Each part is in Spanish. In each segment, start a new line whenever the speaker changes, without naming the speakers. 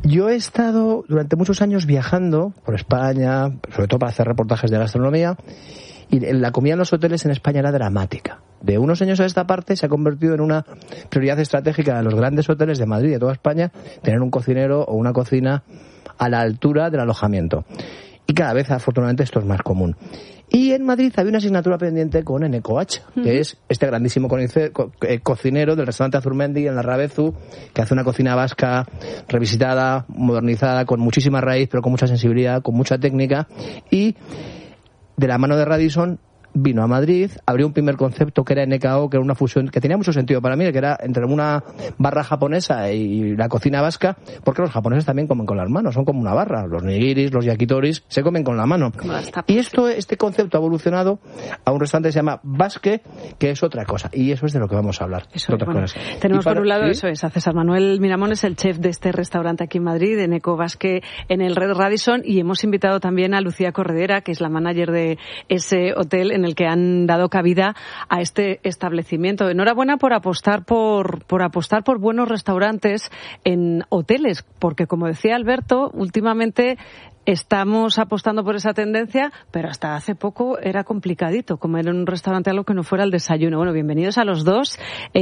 Yo he estado durante muchos años viajando por España, sobre todo para hacer reportajes de gastronomía, y la comida en los hoteles en España era dramática. De unos años a esta parte se ha convertido en una prioridad estratégica de los grandes hoteles de Madrid y de toda España tener un cocinero o una cocina a la altura del alojamiento. Y cada vez, afortunadamente, esto es más común. Y en Madrid había una asignatura pendiente con Eneko Hacha, que es este grandísimo cocinero del restaurante Azurmendi en la Rabezu, que hace una cocina vasca revisitada, modernizada, con muchísima raíz, pero con mucha sensibilidad, con mucha técnica. Y de la mano de Radisson vino a Madrid, abrió un primer concepto que era NKO, que era una fusión que tenía mucho sentido para mí, que era entre una barra japonesa y la cocina vasca, porque los japoneses también comen con las manos, son como una barra, los nigiris, los yakitoris, se comen con la mano. Y este concepto ha evolucionado a un restaurante que se llama Basque, que es otra cosa, y eso es de lo que vamos a hablar.
Eso, bueno, tenemos por un lado, ¿sí? Eso es, a César Manuel Miramón, es el chef de este restaurante aquí en Madrid, Eneko Basque, en el Red Radisson, y hemos invitado también a Lucía Corredera, que es la manager de ese hotel en el que han dado cabida a este establecimiento. Enhorabuena por apostar por buenos restaurantes en hoteles, porque como decía Alberto, últimamente estamos apostando por esa tendencia, pero hasta hace poco era complicadito comer en un restaurante algo que no fuera el desayuno. Bueno, bienvenidos a los dos.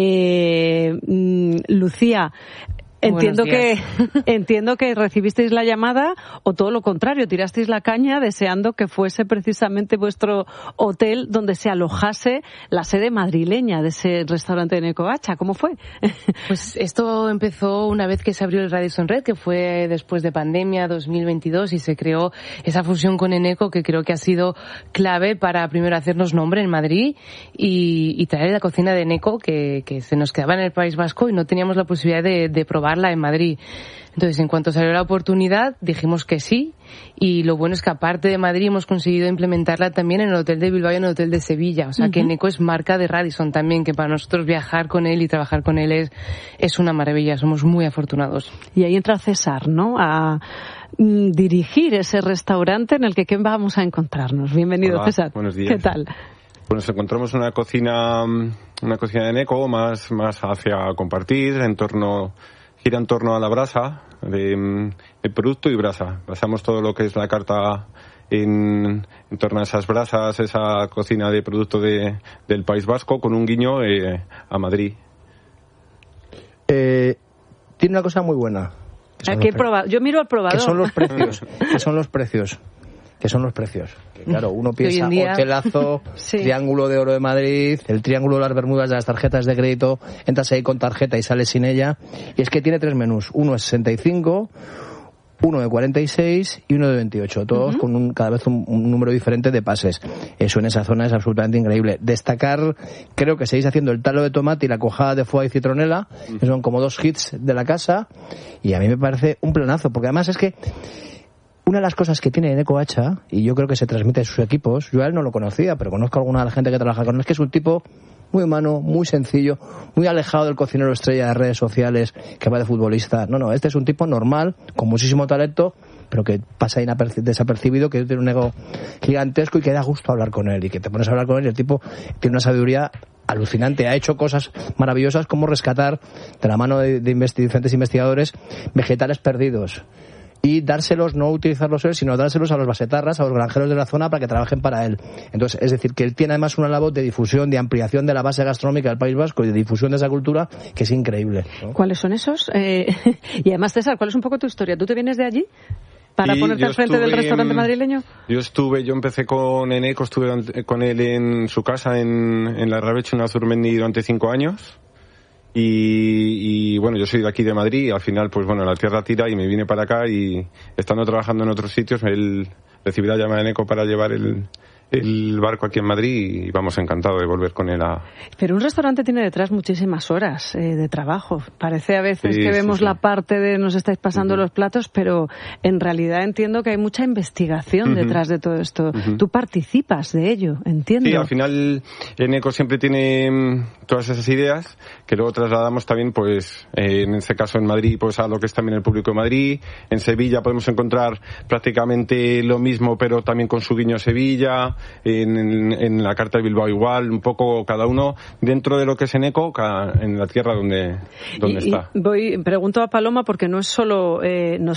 Lucía, entiendo que recibisteis la llamada o todo lo contrario, tirasteis la caña deseando que fuese precisamente vuestro hotel donde se alojase la sede madrileña de ese restaurante de Eneko Hacha. ¿Cómo fue?
Pues esto empezó una vez que se abrió el Radisson Red, que fue después de pandemia 2022, y se creó esa fusión con Eneko, que creo que ha sido clave para primero hacernos nombre en Madrid y traer la cocina de Eneko que se nos quedaba en el País Vasco y no teníamos la posibilidad de probarla en Madrid. Entonces, en cuanto salió la oportunidad, dijimos que sí, y lo bueno es que aparte de Madrid hemos conseguido implementarla también en el Hotel de Bilbao y en el Hotel de Sevilla. O sea, que Eneko es marca de Radisson también, que para nosotros viajar con él y trabajar con él es una maravilla, somos muy afortunados.
Y ahí entra César, ¿no?, a dirigir ese restaurante en el que vamos a encontrarnos. Bienvenido. Hola, César.
Buenos días.
¿Qué tal?
Pues nos encontramos una cocina de Eneko más hacia compartir, gira en torno a la brasa, de producto y brasa. Basamos todo lo que es la carta en torno a esas brasas, esa cocina de producto del País Vasco, con un guiño a Madrid.
Tiene una cosa muy buena.
Yo miro al probador.
Que son los precios. Que, claro, uno piensa hotelazo, sí. Triángulo de Oro de Madrid, el Triángulo de las Bermudas de las tarjetas de crédito, entras ahí con tarjeta y sales sin ella. Y es que tiene 3 menús, uno de 65, uno de 46 y uno de 28, todos con cada vez un número diferente de pases. Eso en esa zona es absolutamente increíble. Destacar, creo que seguís haciendo el talo de tomate y la cuajada de foie y citronela, que son como 2 hits de la casa, y a mí me parece un planazo, porque además es que una de las cosas que tiene Eneko Hacha, y yo creo que se transmite a sus equipos, yo a él no lo conocía, pero conozco a alguna de la gente que trabaja con él, es que es un tipo muy humano, muy sencillo, muy alejado del cocinero estrella de redes sociales que va de futbolista. No, este es un tipo normal, con muchísimo talento, pero que pasa desapercibido, que tiene un ego gigantesco y que da gusto hablar con él, y que te pones a hablar con él y el tipo tiene una sabiduría alucinante. Ha hecho cosas maravillosas como rescatar de la mano de diferentes investigadores vegetales perdidos y dárselos, no utilizarlos él, sino dárselos a los basetarras, a los granjeros de la zona para que trabajen para él. Entonces, es decir, que él tiene además una labor de difusión, de ampliación de la base gastronómica del País Vasco y de difusión de esa cultura que es increíble, ¿no?
¿Cuáles son esos? Y además, César, ¿cuál es un poco tu historia? ¿Tú te vienes de allí para ponerte al frente del restaurante madrileño?
Yo empecé con Eneko, estuve con él en su casa en la Rabechu, en Azurmendi, durante 5 años. Y bueno, yo soy de aquí de Madrid y al final, pues bueno, la tierra tira y me vine para acá, y estando trabajando en otros sitios, él recibí la llamada de Eneko para llevar el barco aquí en Madrid, y vamos, encantado de volver con él a...
Pero un restaurante tiene detrás muchísimas horas de trabajo. Parece a veces que vemos la parte de nos estáis pasando los platos, pero en realidad entiendo que hay mucha investigación detrás de todo esto. Tú participas de ello, entiendo.
Sí, al final Eneko siempre tiene todas esas ideas que luego trasladamos también, pues en este caso en Madrid, pues a lo que es también el público de Madrid. En Sevilla podemos encontrar prácticamente lo mismo, pero también con su guiño a Sevilla. En la carta de Bilbao igual, un poco cada uno dentro de lo que es Eneko, en la tierra donde está.
Pregunto a Paloma, porque no es solo